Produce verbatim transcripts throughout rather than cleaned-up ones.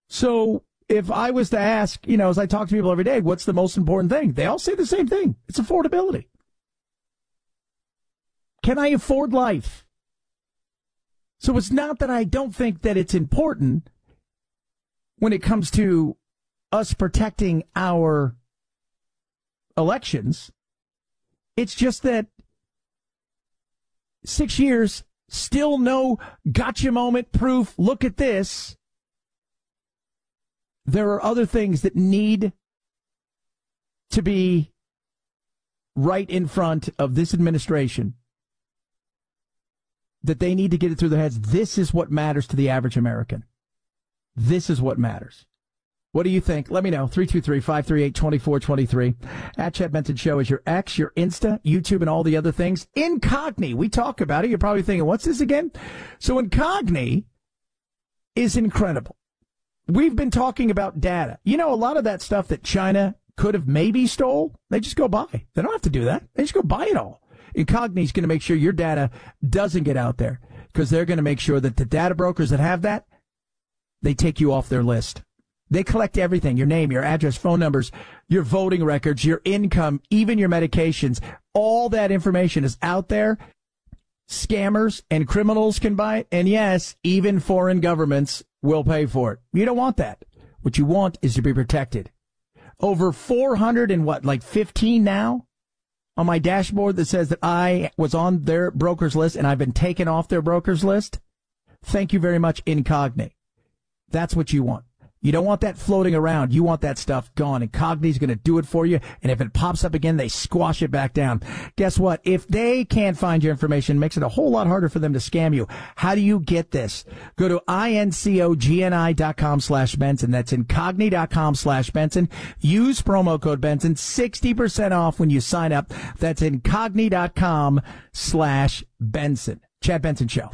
So if I was to ask, you know, as I talk to people every day, what's the most important thing? They all say the same thing. It's affordability. Can I afford life? So it's not that I don't think that it's important when it comes to us protecting our elections. It's just that six years, still no gotcha moment proof. Look at this. There are other things that need to be right in front of this administration, that they need to get it through their heads. This is what matters to the average American. This is what matters. What do you think? Let me know. three two three, five three eight, two four two three. At Chad Benson Show is your X, your Insta, YouTube, and all the other things. Incogni. We talk about it. You're probably thinking, what's this again? So Incogni is incredible. We've been talking about data. You know, a lot of that stuff that China could have maybe stole, they just go buy. They don't have to do that. They just go buy it all. Incogni is going to make sure your data doesn't get out there, because they're going to make sure that the data brokers that have that, they take you off their list. They collect everything, your name, your address, phone numbers, your voting records, your income, even your medications. All that information is out there. Scammers and criminals can buy it. And yes, even foreign governments will pay for it. You don't want that. What you want is to be protected. Over four hundred and what, like fifteen now on my dashboard that says that I was on their broker's list and I've been taken off their broker's list. Thank you very much, Incogni. That's what you want. You don't want that floating around. You want that stuff gone. Incogni's going to do it for you. And if it pops up again, they squash it back down. Guess what? If they can't find your information, it makes it a whole lot harder for them to scam you. How do you get this? Go to incogni dot com slash Benson. That's incogni dot com slash Benson. Use promo code Benson. sixty percent off when you sign up. That's incogni dot com slash Benson. Chad Benson Show.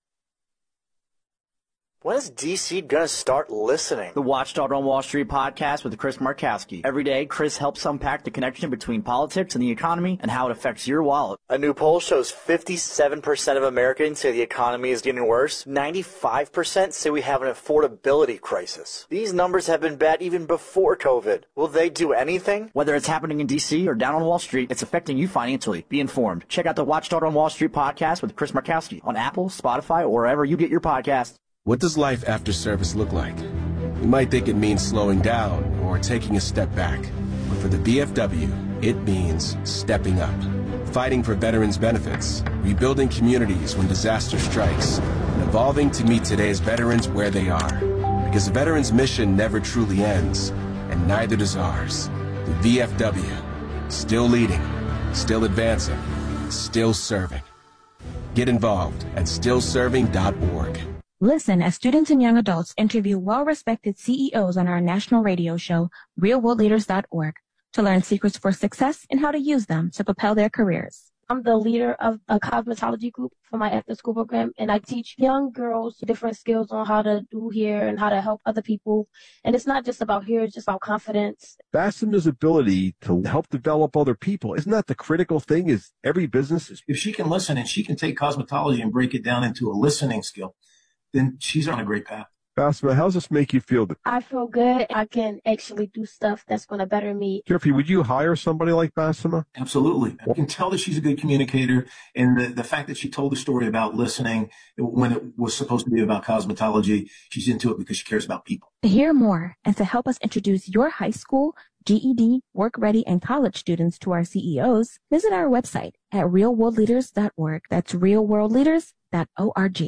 When is D C going to start listening? The Watchdog on Wall Street podcast with Chris Markowski. Every day, Chris helps unpack the connection between politics and the economy and how it affects your wallet. A new poll shows fifty-seven percent of Americans say the economy is getting worse. ninety-five percent say we have an affordability crisis. These numbers have been bad even before COVID. Will they do anything? Whether it's happening in D C or down on Wall Street, it's affecting you financially. Be informed. Check out the Watchdog on Wall Street podcast with Chris Markowski on Apple, Spotify, or wherever you get your podcasts. What does life after service look like? You might think it means slowing down or taking a step back. But for the V F W, it means stepping up. Fighting for veterans' benefits, rebuilding communities when disaster strikes, and evolving to meet today's veterans where they are. Because the veterans' mission never truly ends, and neither does ours. The V F W, still leading, still advancing, still serving. Get involved at still serving dot org. Listen as students and young adults interview well-respected C E Os on our national radio show, real world leaders dot org, to learn secrets for success and how to use them to propel their careers. I'm the leader of a cosmetology group for my after-school program, and I teach young girls different skills on how to do hair and how to help other people. And it's not just about hair, it's just about confidence. Bassuma's ability to help develop other people, isn't that the critical thing? Is every business is... If she can listen and she can take cosmetology and break it down into a listening skill, then she's on a great path. Bassima, how does this make you feel? I feel good. I can actually do stuff that's going to better me. Jeffrey, would you hire somebody like Bassima? Absolutely. I can tell that she's a good communicator. And the, the fact that she told the story about listening when it was supposed to be about cosmetology, she's into it because she cares about people. To hear more and to help us introduce your high school, G E D, work ready, and college students to our C E Os, visit our website at real world leaders dot org. That's real world leaders dot org.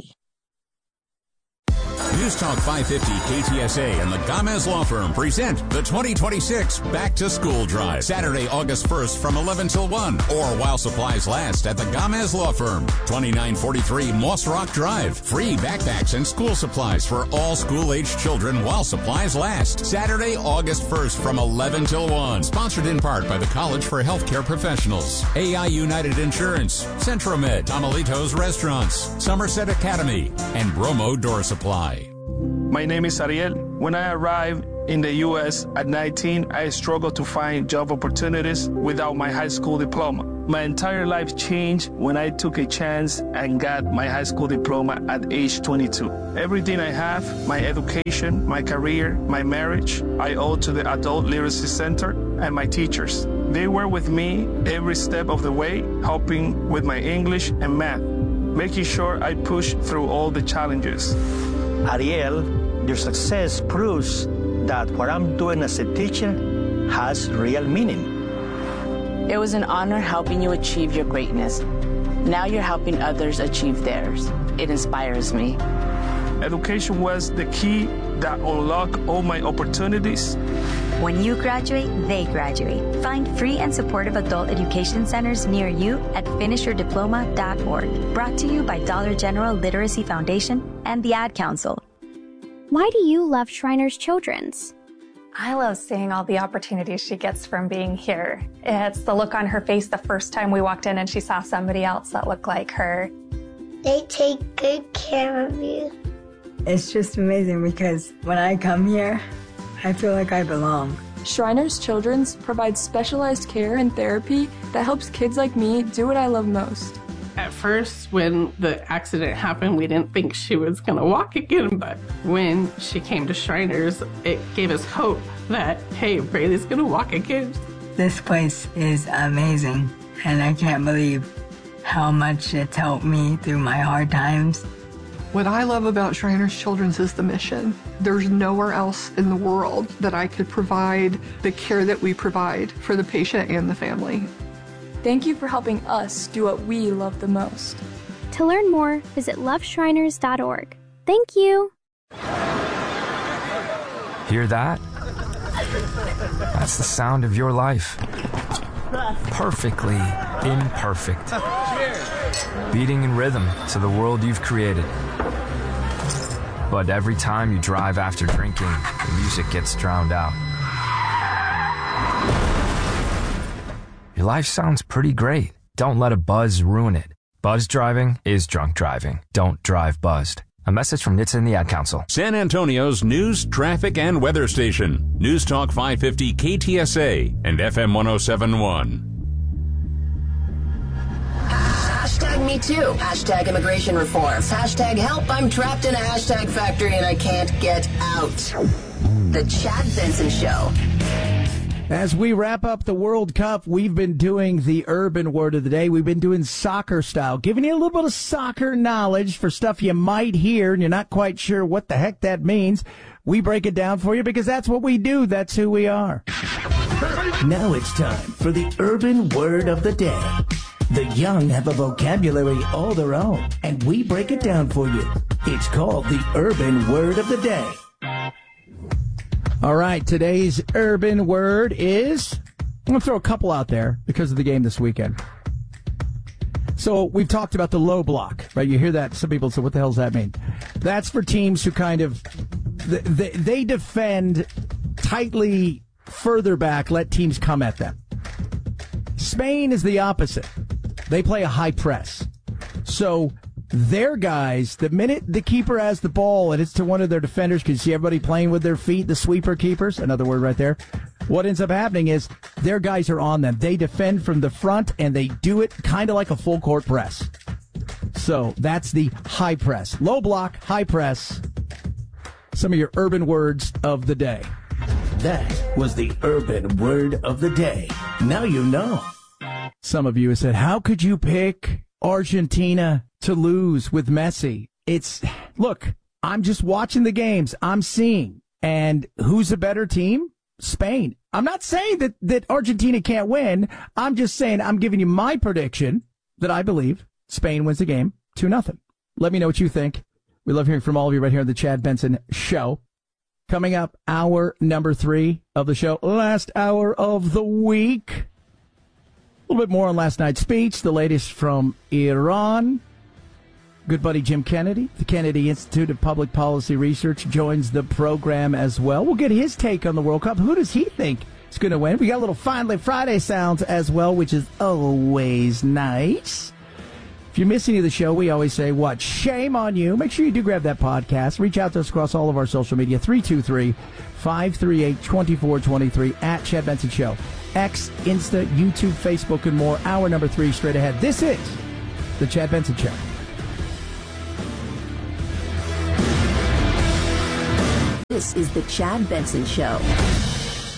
News Talk five fifty K T S A and the Gomez Law Firm present the twenty twenty-six Back to School Drive. Saturday, August first from eleven till one, or while supplies last at the Gomez Law Firm, twenty-nine forty-three Moss Rock Drive. Free backpacks and school supplies for all school-aged children while supplies last. Saturday, August first from eleven till one. Sponsored in part by the College for Healthcare Professionals, A I United Insurance, Centromed, Tamalitos Restaurants, Somerset Academy, and Bromo Door Supply. My name is Ariel. When I arrived in the U S at nineteen, I struggled to find job opportunities without my high school diploma. My entire life changed when I took a chance and got my high school diploma at age twenty-two. Everything I have, my education, my career, my marriage, I owe to the Adult Literacy Center and my teachers. They were with me every step of the way, helping with my English and math, making sure I push through all the challenges. Ariel, your success proves that what I'm doing as a teacher has real meaning. It was an honor helping you achieve your greatness. Now you're helping others achieve theirs. It inspires me. Education was the key that unlocked all my opportunities. When you graduate, they graduate. Find free and supportive adult education centers near you at finish your diploma dot org. Brought to you by Dollar General Literacy Foundation and the Ad Council. Why do you love Shriners Children's? I love seeing all the opportunities she gets from being here. It's the look on her face the first time we walked in and she saw somebody else that looked like her. They take good care of you. It's just amazing because when I come here, I feel like I belong. Shriners Children's provides specialized care and therapy that helps kids like me do what I love most. At first, when the accident happened, we didn't think she was going to walk again, but when she came to Shriners, it gave us hope that, hey, Braylee's going to walk again. This place is amazing, and I can't believe how much it's helped me through my hard times. What I love about Shriners Children's is the mission. There's nowhere else in the world that I could provide the care that we provide for the patient and the family. Thank you for helping us do what we love the most. To learn more, visit love shriners dot org. Thank you. Hear that? That's the sound of your life. Perfectly imperfect. Beating in rhythm to the world you've created. But every time you drive after drinking, the music gets drowned out. Your life sounds pretty great. Don't let a buzz ruin it. Buzz driving is drunk driving. Don't drive buzzed. A message from N H T S A and the Ad Council. San Antonio's news, traffic, and weather station. News Talk five fifty K T S A and F M one oh seven point one. Hashtag me too. Hashtag immigration reforms. Hashtag help. I'm trapped in a hashtag factory and I can't get out. The Chad Benson Show. As we wrap up the World Cup, we've been doing the urban word of the day. We've been doing soccer style, giving you a little bit of soccer knowledge for stuff you might hear and you're not quite sure what the heck that means. We break it down for you because that's what we do. That's who we are. Now it's time for the urban word of the day. The young have a vocabulary all their own, and we break it down for you. It's called the urban word of the day. All right, today's urban word is, I'm going to throw a couple out there because of the game this weekend. So we've talked about the low block, right? You hear that. Some people say, what the hell does that mean? That's for teams who kind of, they, they defend tightly further back, let teams come at them. Spain is the opposite. They play a high press. So their guys, the minute the keeper has the ball and it's to one of their defenders, because you see everybody playing with their feet, the sweeper keepers, another word right there, what ends up happening is their guys are on them. They defend from the front, and they do it kind of like a full court press. So that's the high press. Low block, high press. Some of your urban words of the day. That was the urban word of the day. Now you know. Some of you have said, how could you pick Argentina to lose with Messi? It's, look, I'm just watching the games. I'm seeing. And who's a better team? Spain. I'm not saying that, that Argentina can't win. I'm just saying I'm giving you my prediction that I believe Spain wins the game two nothing. Let me know what you think. We love hearing from all of you right here on the Chad Benson Show. Coming up, hour number three of the show, last hour of the week. A little bit more on last night's speech, the latest from Iran. Good buddy Jim Kennedy, the Kennedy Institute of Public Policy Research, joins the program as well. We'll get his take on the World Cup. Who does he think is going to win? We got a little Finally Friday sounds as well, which is always nice. If you miss any of the show, we always say, what? Shame on you. Make sure you do grab that podcast. Reach out to us across all of our social media, three two three, five three eight, two four two three, at Chad Benson Show. X, Insta, YouTube, Facebook, and more. Hour number three straight ahead. This is The Chad Benson Show. This is The Chad Benson Show.